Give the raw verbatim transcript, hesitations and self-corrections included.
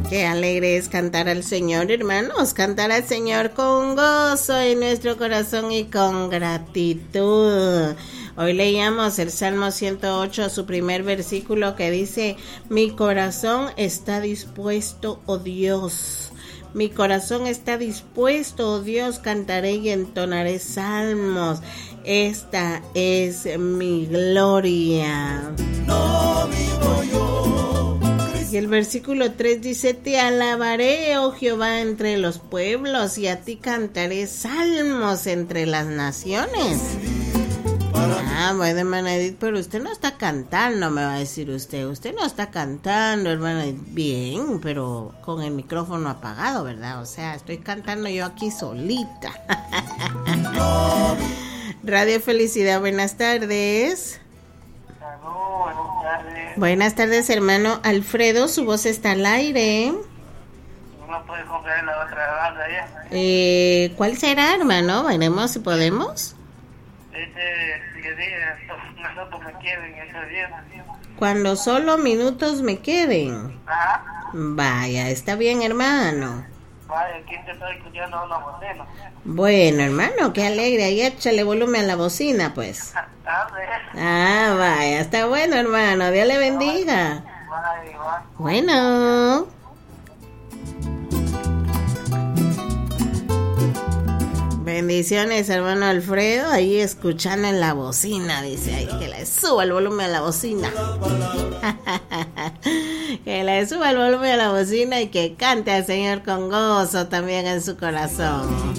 Qué alegre es cantar al Señor, hermanos, cantar al Señor con gozo en nuestro corazón y con gratitud. Hoy leíamos el Salmo ciento ocho, su primer versículo, que dice: mi corazón está dispuesto, oh Dios. Mi corazón está dispuesto, oh Dios, cantaré y entonaré salmos. Esta es mi gloria. No vivo yo. Y el versículo tres dice: te alabaré, oh Jehová, entre los pueblos, y a ti cantaré salmos entre las naciones. Ah, bueno, hermana Edith, pero usted no está cantando, me va a decir usted. Usted no está cantando, hermana Edith. Bien, pero con el micrófono apagado, ¿verdad? O sea, estoy cantando yo aquí solita. Radio Felicidad, buenas tardes. Salud, buenas tardes. Buenas tardes, hermano Alfredo, su voz está al aire. ¿No me puede comprar la otra banda ya? Eh, ¿cuál será, hermano? Veremos si podemos. Este, que diga, nosotros me queden esos días. Cuando solo minutos me queden. Ajá. Vaya, está bien, hermano. Vaya, aquí te estoy escuchando una bocina. Bueno, hermano, qué alegre. Ahí échale volumen a la bocina, pues. Ah, vaya, está bueno, hermano. Dios le bendiga. Vaya, vaya. Bueno. Bendiciones, hermano Alfredo. Ahí escuchando en la bocina, dice. Ahí que le suba el volumen a la bocina. Que le suba el volumen a la bocina y que cante al Señor con gozo también en su corazón.